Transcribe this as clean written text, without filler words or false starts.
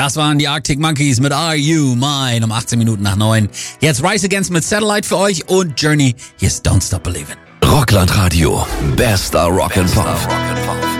Das waren die Arctic Monkeys mit Are You Mine um 18 Minuten nach 9. Jetzt Rise Against mit Satellite für euch und Journey. Hier ist Don't Stop Believin'. Rockland Radio. Bester Rock'n'Pop.